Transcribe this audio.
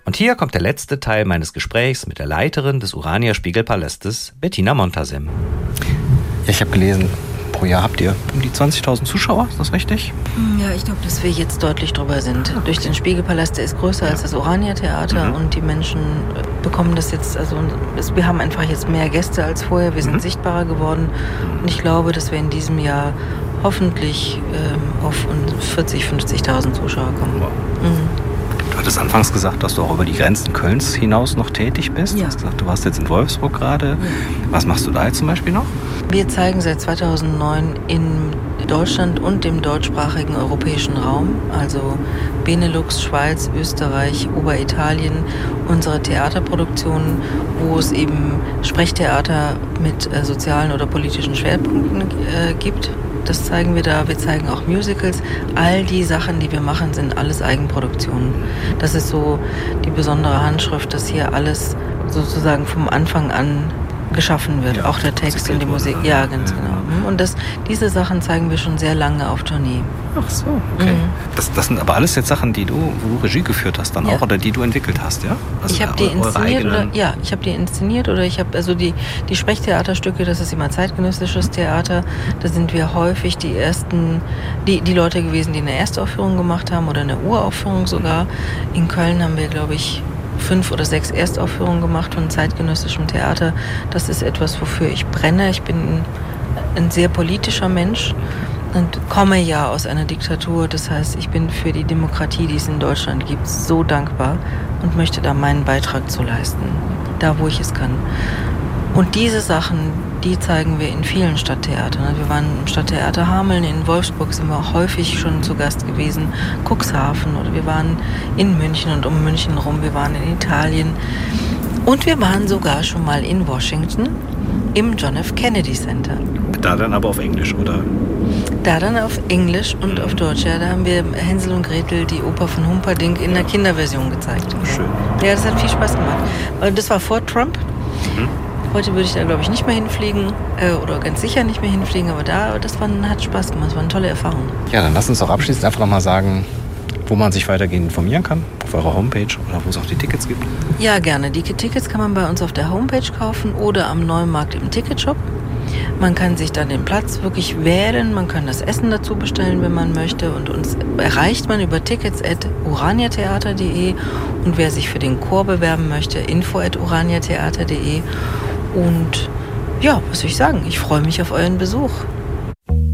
Und hier kommt der letzte Teil meines Gesprächs mit der Leiterin des Urania Spiegelpalastes, Bettina Montasem. Ja, ich habe gelesen, pro Jahr habt ihr um die 20.000 Zuschauer, ist das richtig? Ja, ich glaube, dass wir jetzt deutlich drüber sind. Durch den Spiegelpalast, der ist größer als das Urania-Theater und die Menschen bekommen das jetzt, wir haben einfach jetzt mehr Gäste als vorher, wir sind sichtbarer geworden und ich glaube, dass wir in diesem Jahr hoffentlich auf 40.000, 50.000 Zuschauer kommen. Wow. Du hattest anfangs gesagt, dass du auch über die Grenzen Kölns hinaus noch tätig bist. Ja. Du hast gesagt, du warst jetzt in Wolfsburg gerade. Ja. Was machst du da jetzt zum Beispiel noch? Wir zeigen seit 2009 in Deutschland und dem deutschsprachigen europäischen Raum, also Benelux, Schweiz, Österreich, Oberitalien, unsere Theaterproduktionen, wo es eben Sprechtheater mit sozialen oder politischen Schwerpunkten gibt. Das zeigen wir da. Wir zeigen auch Musicals. All die Sachen, die wir machen, sind alles Eigenproduktionen. Das ist so die besondere Handschrift, dass hier alles sozusagen vom Anfang an geschaffen wird. Ja, auch der Text und die Musik. Ja, ganz genau. Und diese Sachen zeigen wir schon sehr lange auf Tournee. Ach so, okay. Das sind aber alles jetzt Sachen, wo du Regie geführt hast dann auch oder die du entwickelt hast, ja? Also ich habe die inszeniert oder ich habe die Sprechtheaterstücke, das ist immer zeitgenössisches Theater. Da sind wir häufig die ersten, die Leute gewesen, die eine Erstaufführung gemacht haben oder eine Uraufführung sogar. In Köln haben wir, glaube ich, 5 oder 6 Erstaufführungen gemacht von zeitgenössischem Theater. Das ist etwas, wofür ich brenne. Ich bin ein sehr politischer Mensch und komme ja aus einer Diktatur. Das heißt, ich bin für die Demokratie, die es in Deutschland gibt, so dankbar und möchte da meinen Beitrag zu leisten, da wo ich es kann. Und diese Sachen, die zeigen wir in vielen Stadttheatern. Wir waren im Stadttheater Hameln, in Wolfsburg sind wir auch häufig schon zu Gast gewesen, Cuxhaven oder wir waren in München und um München rum, wir waren in Italien und wir waren sogar schon mal in Washington im John F. Kennedy Center. Da dann aber auf Englisch, oder? Da dann auf Englisch und auf Deutsch. Ja, da haben wir Hänsel und Gretel, die Oper von Humperdinck, in der Kinderversion gezeigt. Schön. Ja, das hat viel Spaß gemacht. Das war vor Trump. Heute würde ich da, glaube ich, nicht mehr hinfliegen oder ganz sicher nicht mehr hinfliegen, aber hat Spaß gemacht, das war eine tolle Erfahrung. Ja, dann lass uns doch abschließend einfach nochmal sagen, wo man sich weitergehend informieren kann, auf eurer Homepage oder wo es auch die Tickets gibt. Ja, gerne. Die Tickets kann man bei uns auf der Homepage kaufen oder am Neumarkt im Ticketshop. Man kann sich dann den Platz wirklich wählen, man kann das Essen dazu bestellen, wenn man möchte und uns erreicht man über tickets@uraniatheater.de und wer sich für den Chor bewerben möchte, info@uraniatheater.de und ja, was soll ich sagen, ich freue mich auf euren Besuch.